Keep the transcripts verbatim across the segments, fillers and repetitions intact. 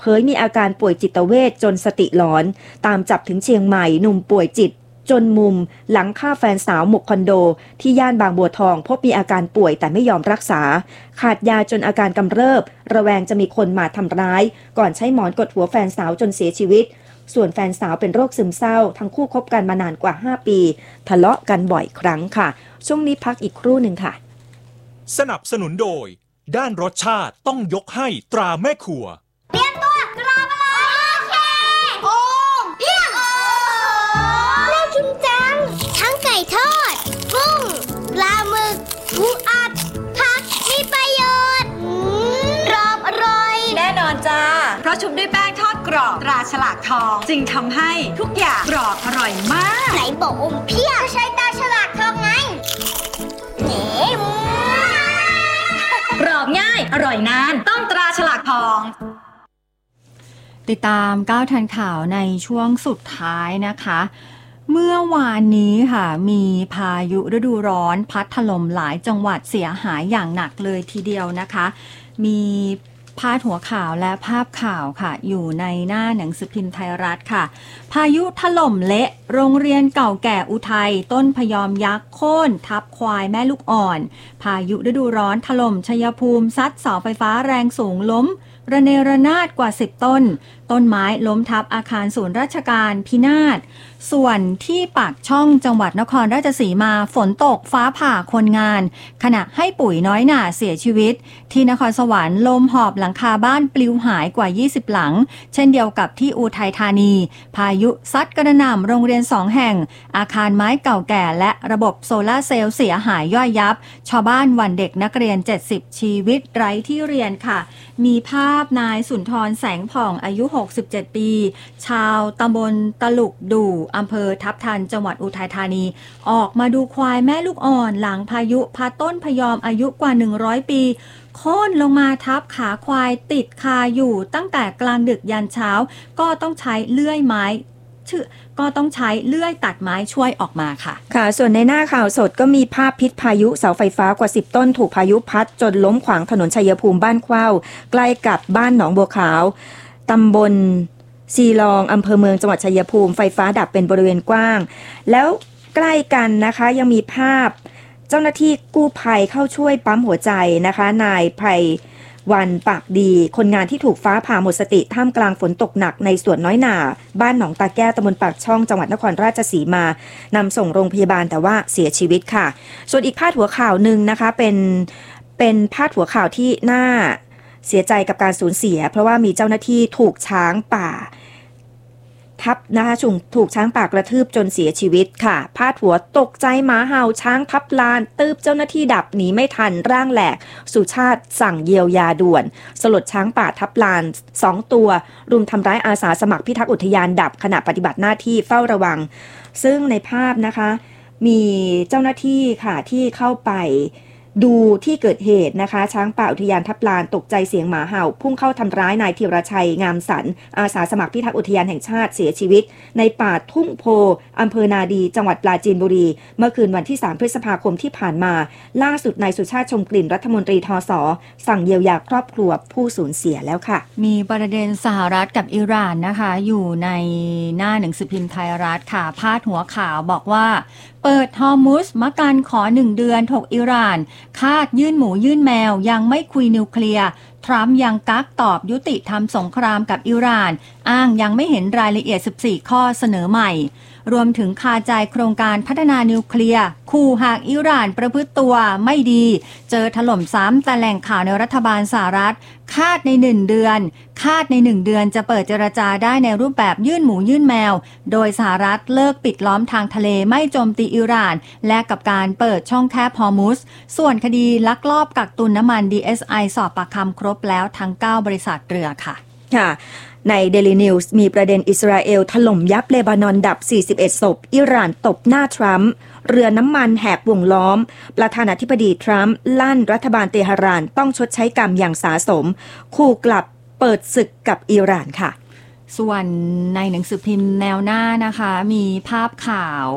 เผยมีอาการป่วยจิตเวชจนสติหลอนตามจับถึงเชียงใหม่หนุ่มป่วยจิตจนมุมหลังฆ่าแฟนสาวหมกคอนโดที่ย่านบางบัวทองพบมีอาการป่วยแต่ไม่ยอมรักษาขาดยาจนอาการกำเริบระแวงจะมีคนมาทำร้ายก่อนใช้หมอนกดหัวแฟนสาวจนเสียชีวิตส่วนแฟนสาวเป็นโรคซึมเศร้าทั้งคู่คบกันมานานกว่าห้าปีทะเลาะกันบ่อยครั้งค่ะช่วงนี้พักอีกครู่หนึ่งค่ะสนับสนุนโดยด้านรสชาติต้องยกให้ตราแม่ครัวเตรียมตัวกลับมาเลยโอเคโอ้เยี่ยมน่ากินจังทั้งไก่ทอดกุ้งปลาหมึกปูอัดผักมีประโยชน์กรอบอร่อยแน่นอนจ้าเพราะชุบด้วยแป้งทอดกรอบตราฉลากทองจึงทำให้ทุกอย่างกรอบอร่อยมากไหนบอกอมเพี้ยใช้ตราฉลากทองไงเนมกรอบง่ายอร่อยนานต้องตราฉลากทองติดตามก้าวทันข่าวในช่วงสุดท้ายนะคะเมื่อวานนี้ค่ะมีพายุฤดูร้อนพัดถล่มหลายจังหวัดเสียหายอย่างหนักเลยทีเดียวนะคะมีพาดหัวข่าวและภาพข่าวค่ะอยู่ในหน้าหนังสือพิมพ์ไทยรัฐค่ะพายุถล่มเละโรงเรียนเก่าแก่อุทัยต้นพยอมยักษ์โค่นทับควายแม่ลูกอ่อนพายุฤดูร้อนถล่มชัยภูมิซัดเสาไฟฟ้าแรงสูงล้มระเนระนาดกว่าสิบต้นต้นไม้ล้มทับอาคารศูนย์ราชการพินาศส่วนที่ปากช่องจังหวัดนครราชสีมาฝนตกฟ้าผ่าคนงานขณะให้ปุ๋ยน้อยหน่าเสียชีวิตที่นครสวรรค์ลมหอบหลังคาบ้านปลิวหายกว่ายี่สิบหลังเช่นเดียวกับที่อุทัยธานีพายุซัดกระหน่ำโรงเรียนสองแห่งอาคารไม้เก่าแก่และระบบโซลาร์เซลล์เสียหายย่อยยับชาวบ้านวันเด็กนักเรียนเจ็ดสิบชีวิตไร้ที่เรียนค่ะมีภาพนายสุนทรแสงผ่องอายุหกสิบเจ็ดปีชาวตำบลตลุกดู่อำเภอทับทันจังหวัดอุทัยธานีออกมาดูควายแม่ลูกอ่อนหลังพายุพัดต้นพยอมอายุกว่าหนึ่งร้อยปีโค่นลงมาทับขาควายติดคาอยู่ตั้งแต่กลางดึกยันเช้าก็ต้องใช้เลื่อยไม้ก็ต้องใช้เลื่อยตัดไม้ช่วยออกมาค่ะค่ะส่วนในหน้าข่าวสดก็มีภาพพิษพายุเสาไฟฟ้ากว่าสิบต้นถูกพายุพัดจนล้มขวางถนนชัยภูมิบ้านเข้าใกล้กับบ้านหนองบัวขาวตำบลซีลองอำเภอเมืองจังหวัดชัยภูมิไฟฟ้าดับเป็นบริเวณกว้างแล้วใกล้กันนะคะยังมีภาพเจ้าหน้าที่กู้ภัยเข้าช่วยปั๊มหัวใจนะคะนายไพวันปากดีคนงานที่ถูกฟ้าผ่าหมดสติท่ามกลางฝนตกหนักในสวนน้อยหน่าบ้านหนองตาแก้วตำบลปากช่องจังหวัดนครราชสีมานำส่งโรงพยาบาลแต่ว่าเสียชีวิตค่ะส่วนอีกพาดหัวข่าวหนึ่งนะคะเป็นเป็นพาดหัวข่าวที่น่าเสียใจกับการสูญเสียเพราะว่ามีเจ้าหน้าที่ถูกช้างป่าทับนะคะชุงถูกช้างป่ากระทืบจนเสียชีวิตค่ะพาดหัวตกใจหมาเห่าช้างทับลานตืบเจ้าหน้าที่ดับหนีไม่ทันร่างแหลกสุชาติสั่งเยียวยาด่วนสลดช้างป่าทับลานสองตัวรุมทำร้ายอาสาสมัครพิทักษ์อุทยานดับขณะปฏิบัติหน้าที่เฝ้าระวังซึ่งในภาพนะคะมีเจ้าหน้าที่ค่ะที่เข้าไปดูที่เกิดเหตุนะคะช้างป่าอุทยานทับลานตกใจเสียงหมาเห่าพุ่งเข้าทำร้ายนายธีรชัยงามสรรอาสาสมัครพิทักษ์อุทยานแห่งชาติเสียชีวิตในป่าทุ่งโพอำเภอนาดีจังหวัดปราจีนบุรีเมื่อคืนวันที่สามพฤษภาคมที่ผ่านมาล่าสุดนายสุชาติชมกลิ่นรัฐมนตรีทส.สั่งเยียวยาครอบครัวผู้สูญเสียแล้วค่ะมีประเด็นสหรัฐกับอิหร่านนะคะอยู่ในหน้าหนังสือพิมพ์ไทยรัฐค่ะพาดหัวข่าวบอกว่าเปิดฮอร์มุซมะกันขอหนึ่งเดือนถกอิหร่านคาดยื่นหมูยื่นแมวยังไม่คุยนิวเคลียร์ทรัมป์ยังกักตอบยุติทำสงครามกับอิหร่านอ้างยังไม่เห็นรายละเอียดสิบสี่ข้อเสนอใหม่รวมถึงคาใจโครงการพัฒนานิวเคลียร์ขู่หากอิหร่านประพฤติตัวไม่ดีเจอถล่มซ้ำแต่แหล่งข่าวในรัฐบาลสหรัฐคาดในหนึ่งเดือนคาดในหนึ่งเดือนจะเปิดเจรจาได้ในรูปแบบยื่นหมูยื่นแมวโดยสหรัฐเลิกปิดล้อมทางทะเลไม่โจมตีอิหร่านและกับการเปิดช่องแคบฮอร์มุซส่วนคดีลักลอบกักตุนน้ำมัน ดี เอส ไอ สอบปากคำครบแล้วทั้งเก้าบริษัทเรือค่ะค่ะใน Daily News มีประเด็นอิสราเอลถล่มยับเลบานอนดับสี่สิบเอ็ดศพอิหร่านตบหน้าทรัมป์เรือน้ำมันแหกวงล้อมประธานาธิบดีทรัมป์ลั่นรัฐบาลเตหะรานต้องชดใช้กรรมอย่างสาสมขู่กลับเปิดศึกกับอิหร่านค่ะส่วนในหนังสือพิมพ์แนวหน้านะคะมีภาพข่าว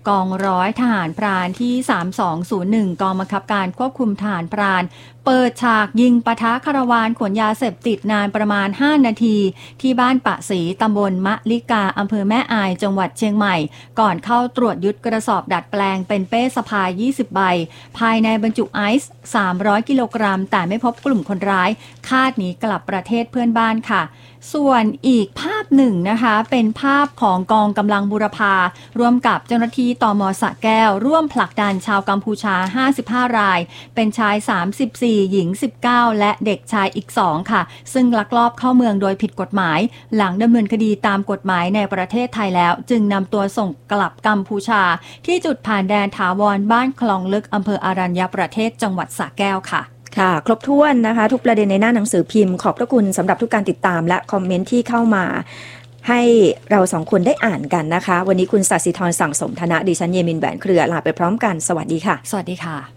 กองร้อยทหารพรานที่สามสองศูนย์หนึ่งกองบังคับการควบคุมทหารพรานเปิดฉากยิงปะทะคาราวานขนยาเสพติดนานประมาณห้านาทีที่บ้านปะศรีตำบลมะลิกาอำเภอแม่อายจังหวัดเชียงใหม่ก่อนเข้าตรวจยึดกระสอบดัดแปลงเป็นเป้สะพายยี่สิบใบภายในบรรจุไอซ์สามร้อยกิโลกรัมแต่ไม่พบกลุ่มคนร้ายคาดหนีกลับประเทศเพื่อนบ้านค่ะส่วนอีกภาพหนึ่งนะคะเป็นภาพของกองกำลังบูรพาร่วมกับเจ้าหน้าที่ตม.สระแก้วร่วมผลักดันชาวกัมพูชาห้าสิบห้ารายเป็นชายสามสิบสี่หญิงสิบเก้าและเด็กชายอีกสองค่ะซึ่งลักลอบเข้าเมืองโดยผิดกฎหมายหลังดำเนินคดีตามกฎหมายในประเทศไทยแล้วจึงนำตัวส่งกลับกัมพูชาที่จุดผ่านแดนถาวรบ้านคลองลึกอำเภออารัญญประเทศจังหวัดสระแก้วค่ะค่ะครบถ้วนนะคะทุกประเด็นในหน้าหนังสือพิมพ์ขอบพระคุณสำหรับทุกการติดตามและคอมเมนต์ที่เข้ามาให้เราสองคนได้อ่านกันนะคะวันนี้คุณศศิธรสั่งสมธนะดิฉันเยมินแหวนเครือลาไปพร้อมกันสวัสดีค่ะสวัสดีค่ะ